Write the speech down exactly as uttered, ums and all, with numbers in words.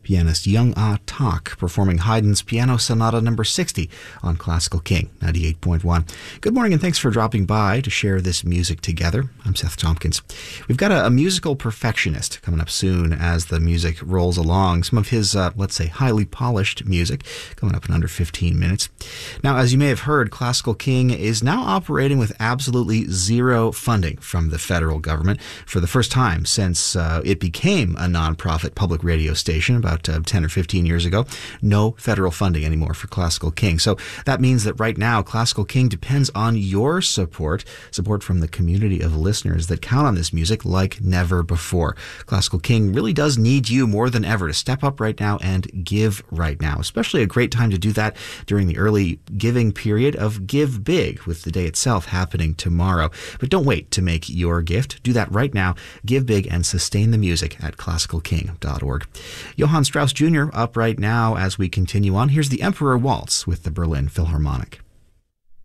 Pianist Young Ah Tak performing Haydn's Piano Sonata number sixty on Classical King ninety-eight point one. Good morning and thanks for dropping by to share this music together. I'm Seth Tompkins. We've got a, a musical perfectionist coming up soon as the music rolls along. Some of his, uh, let's say, highly polished music coming up in under fifteen minutes. Now, as you may have heard, Classical King is now operating with absolutely zero funding from the federal government for the first time since uh, it became a nonprofit public radio station about About uh, ten or fifteen years ago. No federal funding anymore for Classical King. So that means that right now, Classical King depends on your support, support from the community of listeners that count on this music like never before. Classical King really does need you more than ever to step up right now and give right now, especially a great time to do that during the early giving period of Give Big, with the day itself happening tomorrow. But don't wait to make your gift. Do that right now. Give big and sustain the music at classical king dot org. Johann Strauss Junior up right now as we continue on. Here's the Emperor Waltz with the Berlin Philharmonic.